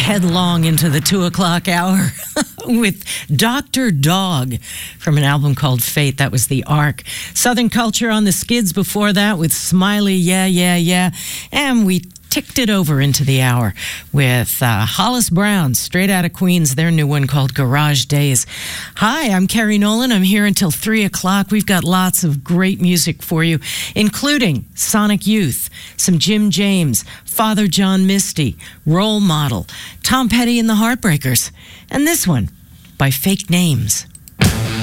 headlong into the 2 o'clock hour with Dr. Dog from an album called Fate. That was The Ark. Southern Culture on the Skids before that with Smiley, Yeah, Yeah, Yeah. And we ticked it over into the hour with Hollis Brown, straight out of Queens, their new one called Garage Days. Hi, I'm Carrie Nolan. I'm here until 3 o'clock. We've got lots of great music for you, including Sonic Youth, some Jim James, Father John Misty, Role Model, Tom Petty and the Heartbreakers, and this one by Fake Names.